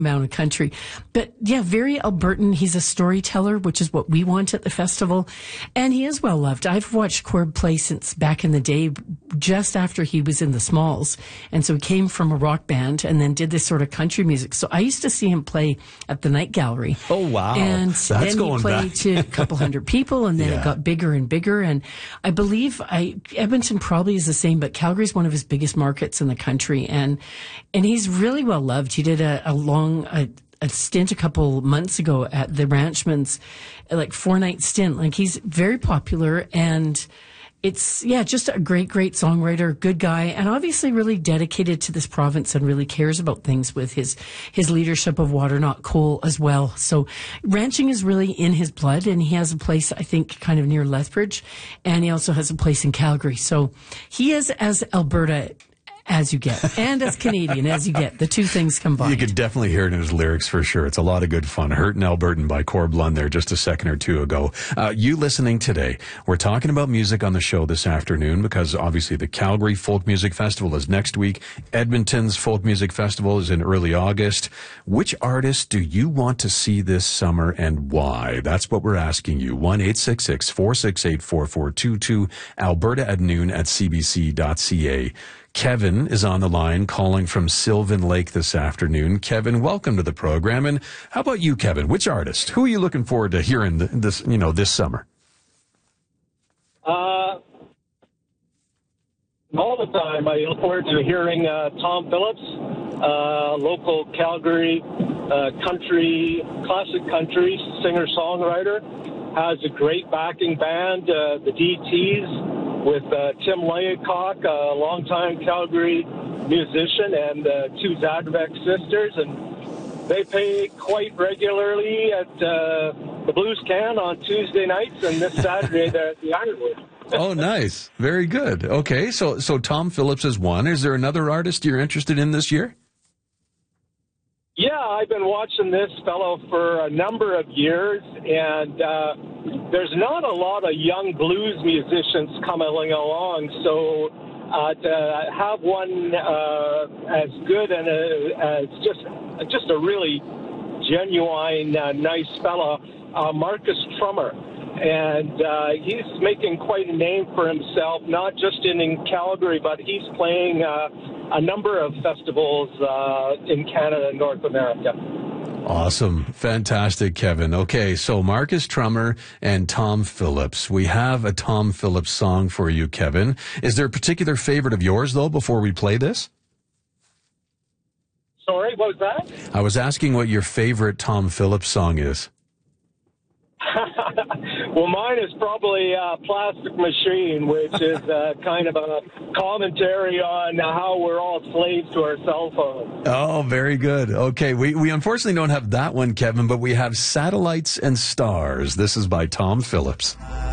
amount of country. But yeah, very Albertan. He's a storyteller, which is what we want at the festival. And he is well loved. I've watched Corb play since back in the day, just after he was in the Smalls. And so he came from a rock band and then did this sort of country music. So I used to see him play at the Night Gallery. Oh, wow. And That's then going he played back. to a couple hundred people, and then it got bigger and bigger. And I believe Edmonton probably is the same, but Calgary's one of his biggest markets in the country. And he's really well loved. He did a stint a couple months ago at the Ranchman's, like 4-night stint. Like, he's very popular, and it's, just a great songwriter, good guy, and obviously really dedicated to this province and really cares about things with his leadership of Water Not Coal as well. So ranching is really in his blood, and he has a place, I think, kind of near Lethbridge, and he also has a place in Calgary. So he is as Alberta as you get, and as Canadian as you get, the two things combined. You could definitely hear it in his lyrics for sure. It's a lot of good fun. Hurtin' Albertan by Corb Lund there just a second or two ago. You listening today, we're talking about music on the show this afternoon because obviously the Calgary Folk Music Festival is next week. Edmonton's Folk Music Festival is in early August. Which artists do you want to see this summer and why? That's what we're asking you. 1-866-468-4422, Alberta at noon at cbc.ca. Kevin is on the line calling from Sylvan Lake this afternoon. Kevin, welcome to the program. And how about you, Kevin? Which artist? Who are you looking forward to hearing this summer? All the time. I look forward to hearing Tom Phillips, local Calgary classic country singer-songwriter. Has a great backing band, the DTs, with Tim Leyacock, a longtime Calgary musician, and two Zadravec sisters. And they play quite regularly at the Blues Can on Tuesday nights, and this Saturday they're at the Ironwood. Oh, nice. Very good. Okay, so Tom Phillips is one. Is there another artist you're interested in this year? Yeah, I've been watching this fellow for a number of years, and there's not a lot of young blues musicians coming along, so to have one as good and as just a really genuine, nice fellow, Marcus Trummer. And he's making quite a name for himself, not just in Calgary, but he's playing a number of festivals in Canada and North America. Awesome. Fantastic, Kevin. Okay, so Marcus Trummer and Tom Phillips. We have a Tom Phillips song for you, Kevin. Is there a particular favorite of yours, though, before we play this? Sorry, what was that? I was asking what your favorite Tom Phillips song is. Well, mine is probably Plastic Machine, which is kind of a commentary on how we're all slaves to our cell phones. Oh, very good. Okay, we unfortunately don't have that one, Kevin, but we have Satellites and Stars. This is by Tom Phillips.